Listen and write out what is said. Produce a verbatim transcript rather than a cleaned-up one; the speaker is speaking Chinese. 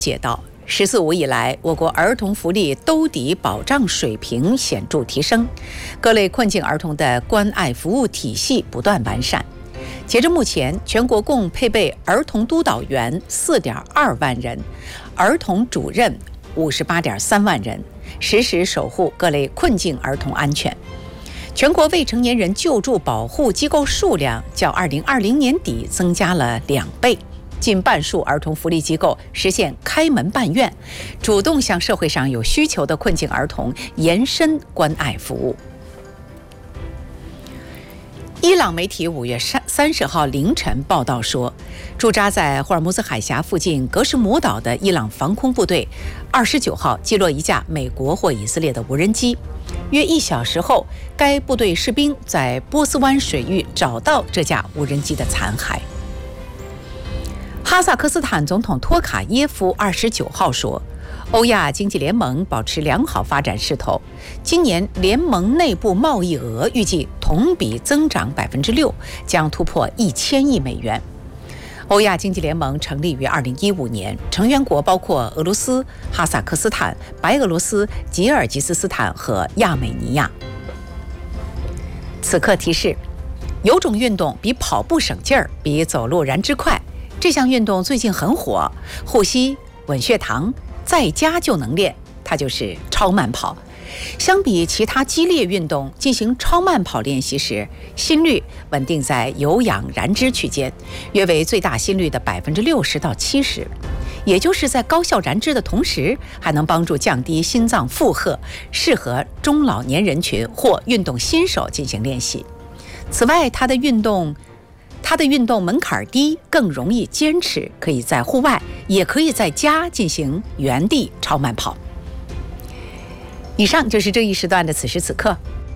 解到，十四五以来，我国儿童福利兜底保障水平显著提升，各类困境儿童的关爱服务体系不断完善。截至目前，全国共配备儿童督导员四点二万人，儿童主任五十八点三万人，实时守护各类困境儿童安全。全国未成年人救助保护机构数量较二零二零年底增加了两倍。近半数儿童福利机构实现开门办院，主动向社会上有需求的困境儿童延伸关爱服务。伊朗媒体五月三十号凌晨报道说，驻扎在霍尔木兹海峡附近格什姆岛的伊朗防空部队二十九号击落一架美国或以色列的无人机。约一小时后，该部队士兵在波斯湾水域找到这架无人机的残骸。哈萨克斯坦总统托卡耶夫二十九号说，欧亚经济联盟保持良好发展势头，今年联盟内部贸易额预计同比增长百分之六，将突破一千亿美元。欧亚经济联盟成立于二零一五年，成员国包括俄罗斯、哈萨克斯坦、白俄罗斯、吉尔吉斯斯坦和亚美尼亚。此刻提示：有种运动比跑步省劲儿，比走路燃脂快。这项运动最近很火，护膝、稳血糖，在家就能练，它就是超慢跑。相比其他激烈运动，进行超慢跑练习时，心率稳定在有氧燃脂区间，约为最大心率的百分之六十到七十，也就是在高效燃脂的同时，还能帮助降低心脏负荷，适合中老年人群或运动新手进行练习。此外，它的运动它的运动门槛低，更容易坚持，可以在户外，也可以在家进行原地超慢跑。以上就是这一时段的此时此刻。